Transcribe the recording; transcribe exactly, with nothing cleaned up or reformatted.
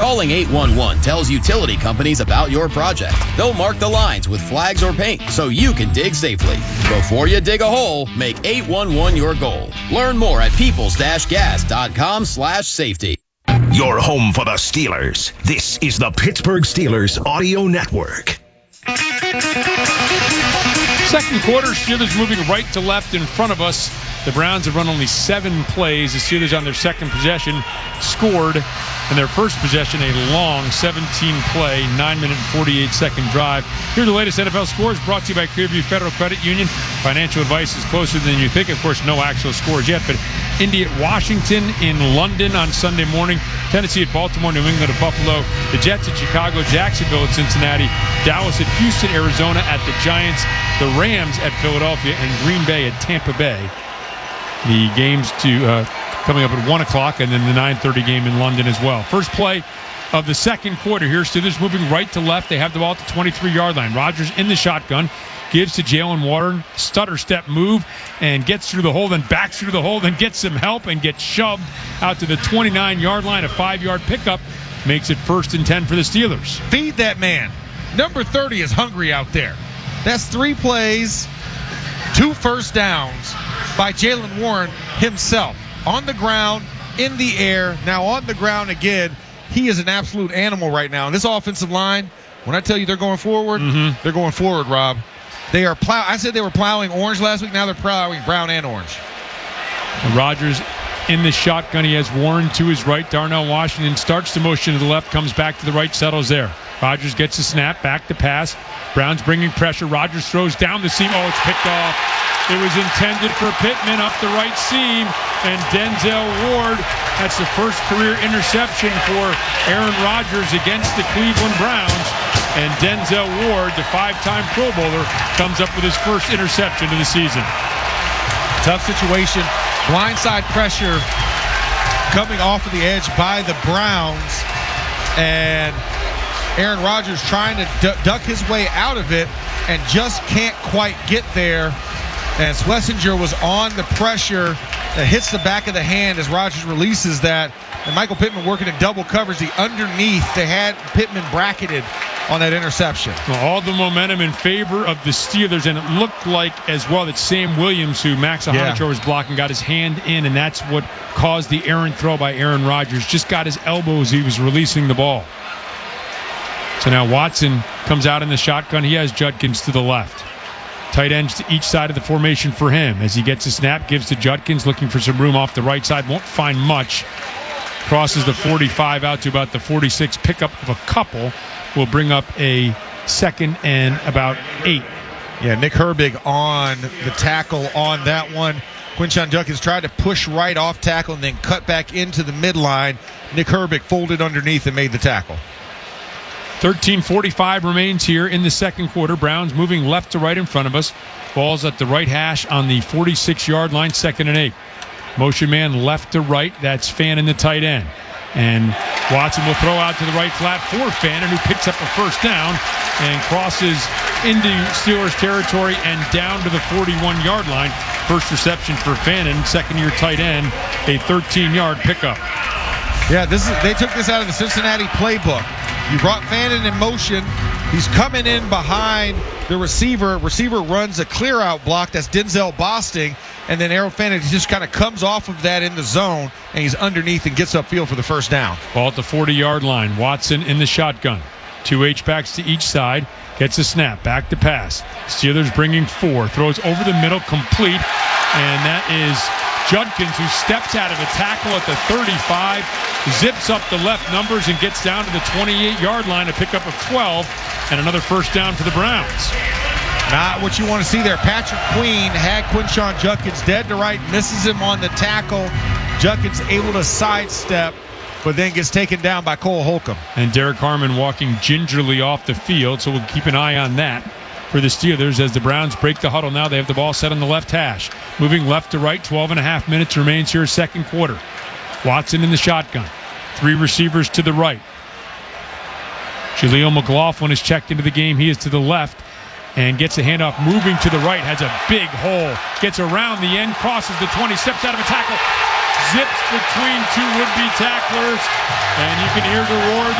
Calling eight one one tells utility companies about your project. They'll mark the lines with flags or paint so you can dig safely. Before you dig a hole, make eight one one your goal. Learn more at peoples gas dot com slash safety. Your home for the Steelers. This is the Pittsburgh Steelers Audio Network. Second quarter, Steelers moving right to left in front of us. The Browns have run only seven plays. The Steelers on their second possession scored in their first possession a long seventeen-play, nine minute and forty-eight second drive. Here are the latest N F L scores brought to you by Clearview Federal Credit Union. Financial advice is closer than you think. Of course, no actual scores yet, but Indy at Washington, in London on Sunday morning, Tennessee at Baltimore, New England at Buffalo, the Jets at Chicago, Jacksonville at Cincinnati, Dallas at Houston, Arizona at the Giants, the Rams at Philadelphia, and Green Bay at Tampa Bay. The games to uh, coming up at one o'clock, and then the nine thirty game in London as well. First play of the second quarter here. Steelers moving right to left. They have the ball at the twenty-three-yard line. Rodgers in the shotgun. Gives to Jalen Warren. Stutter step move and gets through the hole, then backs through the hole, then gets some help and gets shoved out to the twenty-nine-yard line. A five-yard pickup makes it first and ten for the Steelers. Feed that man. Number thirty is hungry out there. That's three plays, two first downs by Jalen Warren himself. On the ground, in the air, now on the ground again. He is an absolute animal right now. And this offensive line, when I tell you they're going forward, mm-hmm. they're going forward, Rob. They are plow. I said they were plowing orange last week. Now they're plowing brown and orange. Rodgers in the shotgun. He has Warren to his right. Darnell Washington starts to motion to the left, comes back to the right, settles there. Rodgers gets the snap, back to pass. Browns bringing pressure. Rodgers throws down the seam. Oh, it's picked off. It was intended for Pittman up the right seam, and Denzel Ward, that's the first career interception for Aaron Rodgers against the Cleveland Browns. And Denzel Ward, the five-time Pro Bowler, comes up with his first interception of the season. Tough situation. Blindside pressure coming off of the edge by the Browns. And Aaron Rodgers trying to d- duck his way out of it and just can't quite get there. And Schlesinger was on the pressure that hits the back of the hand as Rodgers releases that. And Michael Pittman working in double coverage. The underneath, they had Pittman bracketed on that interception. Well, all the momentum in favor of the Steelers, and it looked like as well that Sam Williams, who Max Ahanichor yeah. was blocking, got his hand in, and that's what caused the errant throw by Aaron Rodgers. Just got his elbow as he was releasing the ball. So now Watson comes out in the shotgun. He has Judkins to the left. Tight ends to each side of the formation for him. As he gets a snap, gives to Judkins, looking for some room off the right side. Won't find much. Crosses the forty-five out to about the forty-six. Pickup of a couple will bring up a second and about eight. Yeah, Nick Herbig on the tackle on that one. Quinshon Judkins tried to push right off tackle and then cut back into the midline. Nick Herbig folded underneath and made the tackle. thirteen forty-five remains here in the second quarter. Browns moving left to right in front of us. Ball's at the right hash on the forty-six-yard line, second and eight. Motion man left to right. That's Fannin, the tight end. And Watson will throw out to the right flat for Fannin, who picks up a first down and crosses into Steelers territory and down to the forty-one-yard line. First reception for Fannin, second-year tight end, a thirteen-yard pickup. Yeah, this is they took this out of the Cincinnati playbook. You brought Fannin in motion. He's coming in behind the receiver. Receiver runs a clear-out block. That's Denzel Bosting. And then Errol Fannin just kind of comes off of that in the zone, and he's underneath and gets upfield for the first down. Ball at the forty-yard line. Watson in the shotgun. Two H-backs to each side. Gets a snap. Back to pass. Steelers bringing four. Throws over the middle, complete. And that is Judkins, who steps out of a tackle at the thirty-five, zips up the left numbers and gets down to the twenty-eight-yard line, a pickup of twelve, and another first down for the Browns. Not what you want to see there. Patrick Queen had Quinshon Judkins dead to right, misses him on the tackle. Judkins able to sidestep, but then gets taken down by Cole Holcomb. And Derek Harmon walking gingerly off the field, so we'll keep an eye on that for the Steelers as the Browns break the huddle now. They have the ball set on the left hash. Moving left to right, twelve and a half minutes remains here, second quarter. Watson in the shotgun. Three receivers to the right. Jaleel McLaughlin is checked into the game. He is to the left and gets a handoff moving to the right. Has a big hole. Gets around the end, crosses the twenty, steps out of a tackle. Zips between two would-be tacklers. And you can hear the roar of the